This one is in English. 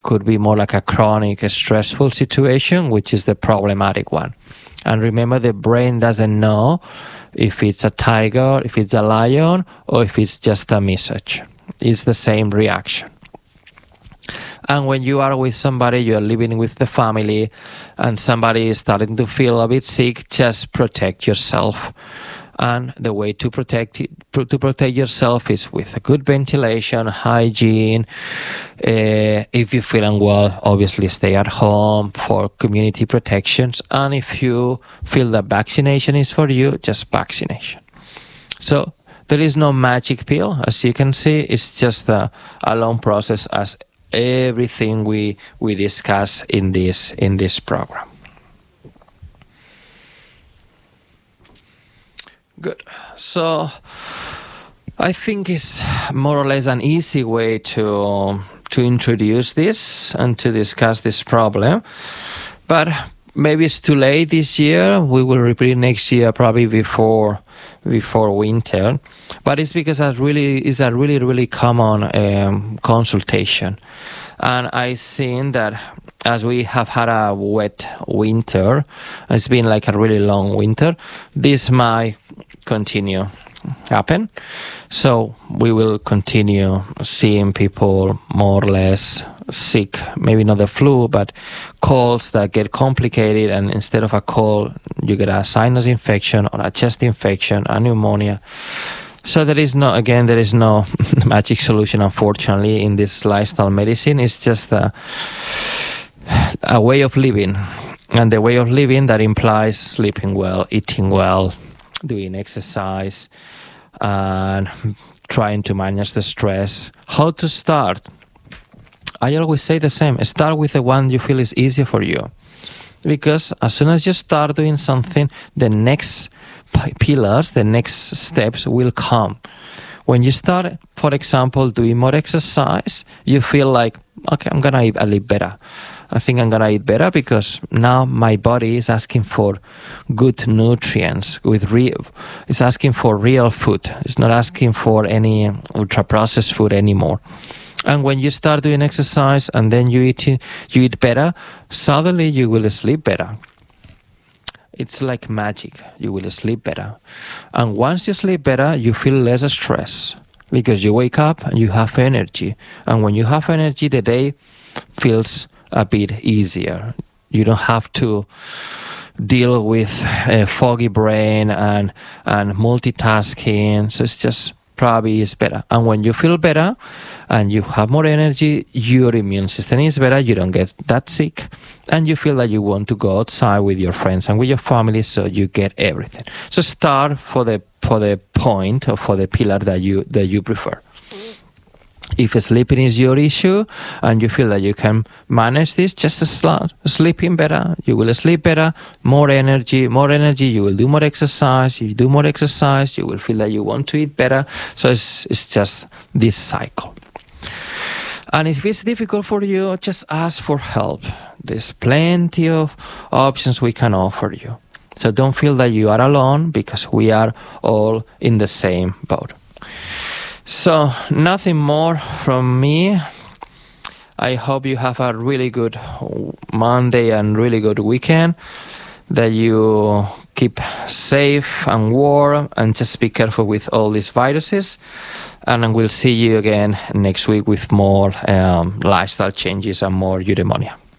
could be more like a chronic, stressful situation, which is the problematic one. And remember, the brain doesn't know if it's a tiger, if it's a lion, or if it's just a message. It's the same reaction. And when you are with somebody, you are living with the family, and somebody is starting to feel a bit sick, just protect yourself. And the way to protect yourself is with a good ventilation, hygiene. If you feel unwell, obviously stay at home for community protections. And if you feel that vaccination is for you, just vaccination. So there is no magic pill. As you can see, it's just a long process, as everything we discuss in this program. Good. So I think it's more or less an easy way to introduce this and to discuss this problem. But maybe it's too late this year. We will repeat next year, probably before winter. But it's because it's a really common consultation. And I've seen that as we have had a wet winter, it's been like a really long winter, this might continue happen. So we will continue seeing people more or less sick, maybe not the flu, but colds that get complicated, and instead of a cold, you get a sinus infection or a chest infection, a pneumonia. So there is no magic solution, unfortunately, in this lifestyle medicine. It's just a way of living, and the way of living that implies sleeping well, eating well, doing exercise, and trying to manage the stress. How to start? I always say the same. Start with the one you feel is easier for you. Because as soon as you start doing something, the next pillars, the next steps will come. When you start, for example, doing more exercise, you feel like, okay, I'm going to eat a little better. I think I'm going to eat better because now my body is asking for good nutrients. It's asking for real food. It's not asking for any ultra-processed food anymore. And when you start doing exercise and then you eat better, suddenly you will sleep better. It's like magic. You will sleep better. And once you sleep better, you feel less stress because you wake up and you have energy. And when you have energy, the day feels a bit easier. You don't have to deal with a foggy brain and multitasking. So it's just probably is better. And when you feel better and you have more energy, your immune system is better, you don't get that sick, and you feel that you want to go outside with your friends and with your family, so you get everything. So start for the point or for the pillar that you prefer. If sleeping is your issue and you feel that you can manage this, just start sleeping better. You will sleep better, more energy, you will do more exercise. If you do more exercise, you will feel that you want to eat better. So it's just this cycle. And if it's difficult for you, just ask for help. There's plenty of options we can offer you. So don't feel that you are alone, because we are all in the same boat. So nothing more from me. I hope you have a really good Monday and really good weekend, that you keep safe and warm, and just be careful with all these viruses. And we'll see you again next week with more lifestyle changes and more eudaimonia.